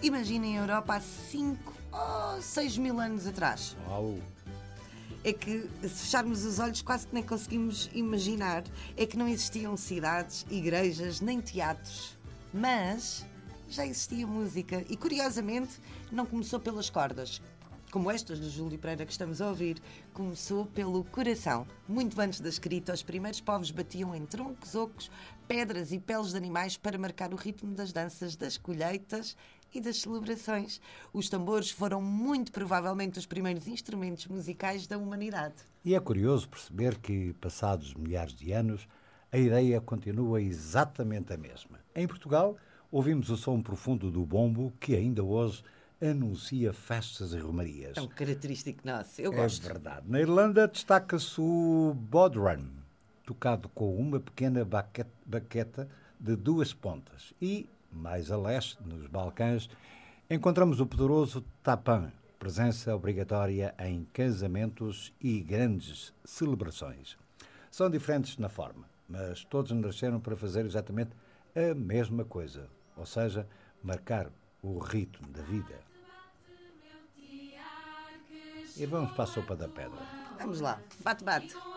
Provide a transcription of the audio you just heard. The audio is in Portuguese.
Imaginem a Europa há 5 ou 6 mil anos atrás. Uau! É que, se fecharmos os olhos, quase que nem conseguimos imaginar. É que não existiam cidades, igrejas, nem teatros. Mas já existia música. E, curiosamente, não começou pelas cordas, como estas do Júlio Pereira que estamos a ouvir. Começou pelo coração. Muito antes da escrita, os primeiros povos batiam em troncos, ocos, pedras e peles de animais para marcar o ritmo das danças, das colheitas e das celebrações. Os tambores foram muito provavelmente os primeiros instrumentos musicais da humanidade. E é curioso perceber que, passados milhares de anos, a ideia continua exatamente a mesma. Em Portugal, ouvimos o som profundo do bombo, que ainda hoje anuncia festas e romarias. É um característico nosso. Eu gosto. É verdade. Na Irlanda destaca-se o bodhrán, tocado com uma pequena baqueta de 2 pontas. E, mais a leste, nos Balcãs, encontramos o poderoso tapan, presença obrigatória em casamentos e grandes celebrações. São diferentes na forma, mas todos nasceram para fazer exatamente a mesma coisa, ou seja, marcar o ritmo da vida. E vamos para a sopa da pedra. Vamos lá. Bate, bate.